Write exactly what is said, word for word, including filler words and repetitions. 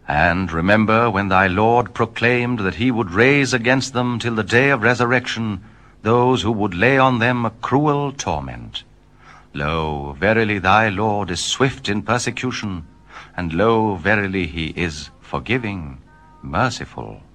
And remember when thy Lord proclaimed that he would raise against them till the day of resurrection those who would lay on them a cruel torment. Lo, verily thy Lord is swift in persecution, and lo, verily he is forgiving, merciful.